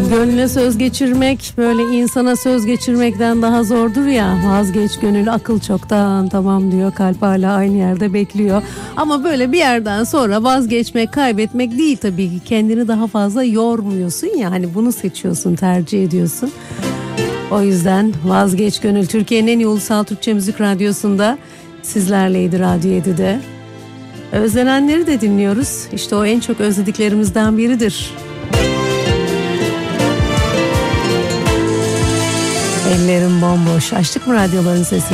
Gönlüne söz geçirmek böyle insana söz geçirmekten daha zordur ya. Vazgeç gönül, akıl çoktan tamam diyor, kalp hala aynı yerde bekliyor. Ama böyle bir yerden sonra vazgeçmek kaybetmek değil tabii ki, kendini daha fazla yormuyorsun ya, hani bunu seçiyorsun, tercih ediyorsun. O yüzden Vazgeç Gönül Türkiye'nin en iyi ulusal Türkçe müzik radyosunda sizlerleydi, Radyo 7'de. Özlenenleri de dinliyoruz. İşte o en çok özlediklerimizden biridir. Ellerim bomboş. Açtık mı radyoların sesini?